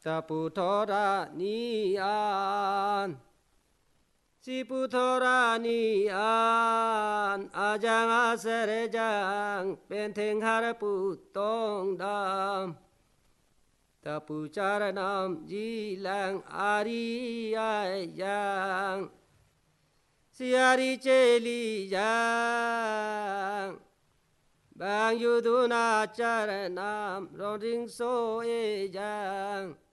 ta pu tho ra ni an si pu tho ra ni an a jang a se re jang pen theng har pu tong dam ta pu char nam di lang ari ai yang si ari che li yang bang yu du na char nam rong ding so e yang